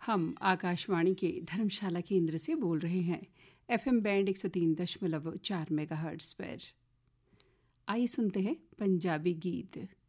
हम आकाशवाणी के धर्मशाला केंद्र से बोल रहे हैं FM बैंड 103.4 मेगाहर्ट्ज़ पर। आइए सुनते हैं पंजाबी गीत।